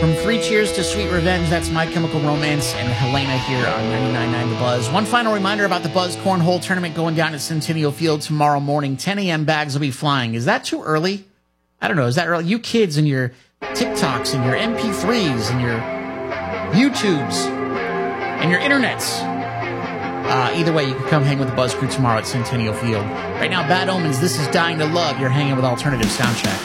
From Three Cheers to Sweet Revenge, that's My Chemical Romance and Helena here on 99.9 The Buzz. One final reminder about the Buzz Cornhole Tournament going down at Centennial Field tomorrow morning. 10 a.m. bags will be flying. Is that too early? I don't know. Is that early? You kids and your TikToks and your MP3s and your YouTubes and your internets. Either way, you can come hang with the Buzz Crew tomorrow at Centennial Field. Right now, Bad Omens, this is Dying to Love. You're hanging with Alternative Soundcheck.